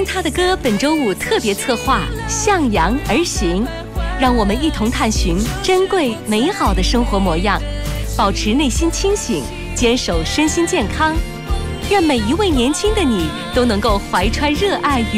他的歌本周五特别策划向阳而行，让我们一同探寻珍贵美好的生活模样，保持内心清醒，坚守身心健康。愿每一位年轻的你都能够怀揣热爱与